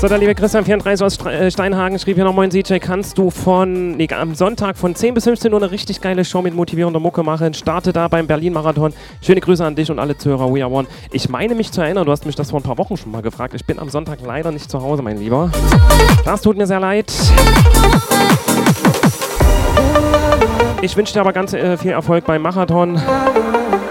So, der liebe Christian 34 aus Steinhagen schrieb hier noch: Moin CJ, kannst du am Sonntag von 10 bis 15 Uhr eine richtig geile Show mit motivierender Mucke machen? Starte da beim Berlin-Marathon. Schöne Grüße an dich und alle Zuhörer. We are one. Ich meine mich zu erinnern, du hast mich das vor ein paar Wochen schon mal gefragt. Ich bin am Sonntag leider nicht zu Hause, mein Lieber. Das tut mir sehr leid. Ich wünsche dir aber ganz viel Erfolg beim Marathon.